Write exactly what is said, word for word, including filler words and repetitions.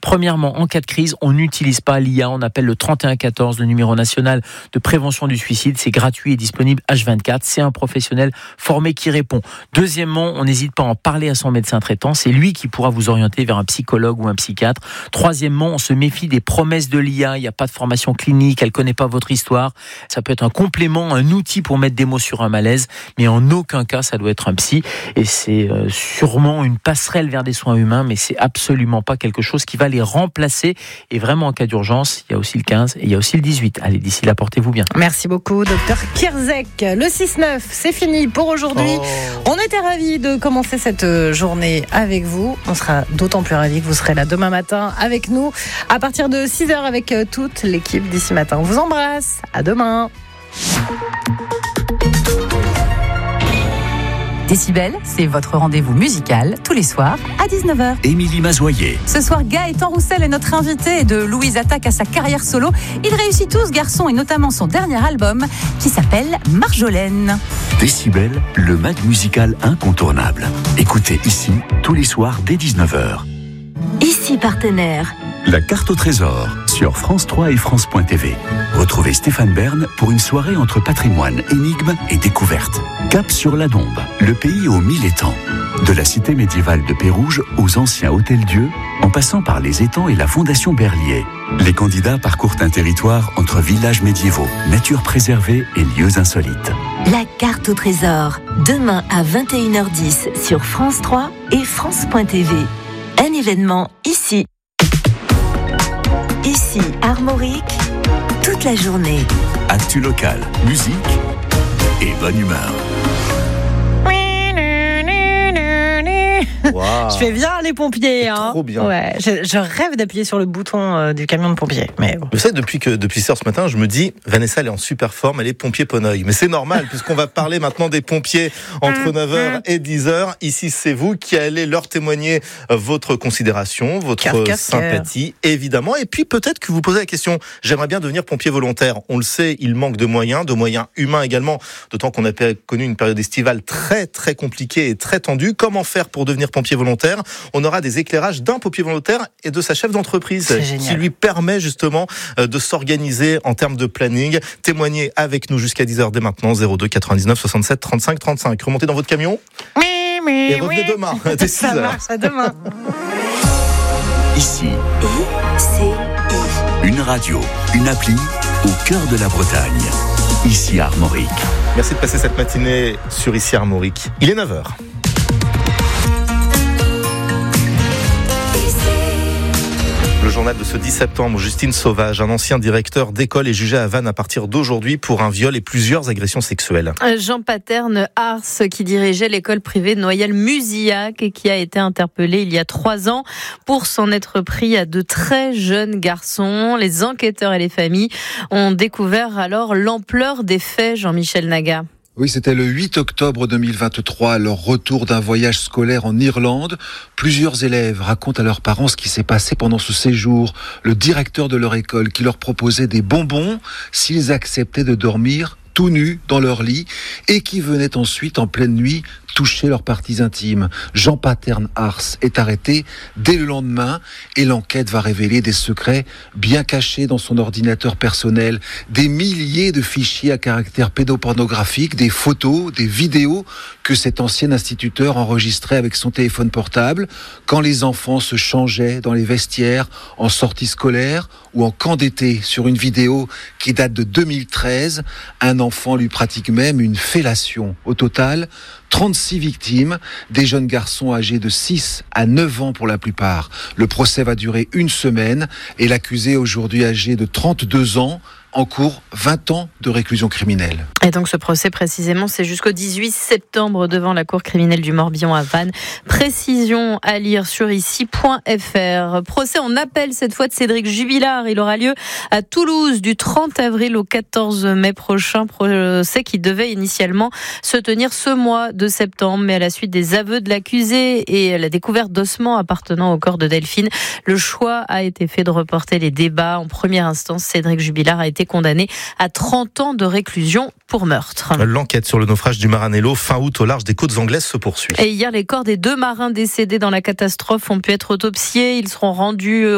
Premièrement, en cas de crise, on n'utilise pas l'I A, on appelle le trente et un quatorze, le numéro national de prévention du suicide. C'est gratuit et disponible H vingt-quatre. C'est un professionnel formé qui répond. Deuxièmement, on n'hésite pas à en parler à son médecin traitant. C'est lui qui pourra vous orienter vers un psychologue ou un psychiatre. Troisièmement, on se méfie des promesses de l'I A. Il n'y a pas de formation clinique, elle ne connaît pas votre histoire. Ça peut être un complément, un outil pour mettre des mots sur un malaise, mais en aucun cas, ça doit être un psy. Et c'est euh, sûrement une passerelle vers des soins humains, mais c'est absolument pas quelque chose qui va les remplacer. Et vraiment, en cas d'urgence, il y a aussi le quinze et il y a aussi le dix-huit. Allez, d'ici là, portez-vous bien. Merci beaucoup, docteur Kierzek. Le six neuf, c'est fini pour aujourd'hui. Oh. On était ravis de commencer cette journée avec vous. On sera d'autant plus ravis que vous serez là demain matin avec nous à partir de six heures avec toute l'équipe d'ici matin. On vous embrasse. À demain. Décibel, c'est votre rendez-vous musical tous les soirs à dix-neuf heures. Émilie Mazoyer. Ce soir, Gaëtan Roussel est notre invité et de Louise attaque à sa carrière solo. Il réussit tout ce garçon et notamment son dernier album qui s'appelle Marjolaine. Décibel, le mag musical incontournable. Écoutez ici tous les soirs dès dix-neuf heures. Ici partenaire. La carte au trésor sur France trois et France point T V. Retrouvez Stéphane Bern pour une soirée entre patrimoine, énigmes et découvertes. Cap sur la Dombe, le pays aux mille étangs. De la cité médiévale de Pérouge aux anciens hôtels-dieux, en passant par les étangs et la fondation Berlier. Les candidats parcourent un territoire entre villages médiévaux, nature préservée et lieux insolites. La carte au trésor, demain à vingt et une heures dix sur France trois et France point T V. Un événement ici. Ici, Armorique, toute la journée. Actu local, musique et bonne humeur. Wow. Je fais bien les pompiers. Hein. Trop bien. Ouais, je, je rêve d'appuyer sur le bouton euh, du camion de pompiers. Mais bon. Vous savez, depuis que depuis ce matin, je me dis, Vanessa, elle est en super forme, elle est pompier Poneuil. Mais c'est normal, puisqu'on va parler maintenant des pompiers entre neuf heures et dix heures. Ici, c'est vous qui allez leur témoigner votre considération, votre cœur, cœur, sympathie, cœur. Évidemment. Et puis peut-être que vous posez la question, j'aimerais bien devenir pompier volontaire. On le sait, il manque de moyens, de moyens humains également, d'autant qu'on a connu une période estivale très très compliquée et très tendue. Comment faire pour devenir pompier volontaire? On aura des éclairages d'un pompier volontaire et de sa chef d'entreprise qui lui permet justement de s'organiser en termes de planning. Témoignez avec nous jusqu'à dix heures dès maintenant, zéro deux quatre-vingt-dix-neuf soixante-sept trente-cinq trente-cinq. Remontez dans votre camion oui, oui, et revenez oui. demain dès six heures. Ça marche, à demain. Ici, I C I. Une radio, une appli au cœur de la Bretagne. Ici Armorique. Merci de passer cette matinée sur Ici Armorique. Il est neuf heures. Le journal de ce dix septembre, Justine Sauvage, un ancien directeur d'école, est jugé à Vannes à partir d'aujourd'hui pour un viol et plusieurs agressions sexuelles. Jean Paterne Ars, qui dirigeait l'école privée de Noyelles-Musillac et qui a été interpellé il y a trois ans pour s'en être pris à de très jeunes garçons. Les enquêteurs et les familles ont découvert alors l'ampleur des faits, Jean-Michel Naga. Oui, c'était le huit octobre deux mille vingt-trois, à leur retour d'un voyage scolaire en Irlande. Plusieurs élèves racontent à leurs parents ce qui s'est passé pendant ce séjour. Le directeur de leur école qui leur proposait des bonbons s'ils acceptaient de dormir tout nus dans leur lit et qui venait ensuite en pleine nuit toucher leurs parties intimes. Jean Paterne Ars est arrêté dès le lendemain et l'enquête va révéler des secrets bien cachés dans son ordinateur personnel, des milliers de fichiers à caractère pédopornographique, des photos, des vidéos que cet ancien instituteur enregistrait avec son téléphone portable quand les enfants se changeaient dans les vestiaires en sortie scolaire ou en camp d'été. Sur une vidéo qui date de deux mille treize, un enfant lui pratique même une fellation. Au total, trente-six victimes, des jeunes garçons âgés de six à neuf ans pour la plupart. Le procès va durer une semaine et l'accusé, aujourd'hui âgé de trente-deux ans, encourt vingt ans de réclusion criminelle. Et donc ce procès précisément, c'est jusqu'au dix-huit septembre devant la cour criminelle du Morbihan à Vannes. Précision à lire sur ici point f r. Procès en appel cette fois de Cédric Jubilard. Il aura lieu à Toulouse du trente avril au quatorze mai prochain. Procès qui devait initialement se tenir ce mois de septembre, mais à la suite des aveux de l'accusé et la découverte d'ossements appartenant au corps de Delphine, le choix a été fait de reporter les débats. En première instance, Cédric Jubilard a été condamné à trente ans de réclusion pour meurtre. L'enquête sur le naufrage du Maranello fin août au large des côtes anglaises se poursuit. Et hier, les corps des deux marins décédés dans la catastrophe ont pu être autopsiés. Ils seront rendus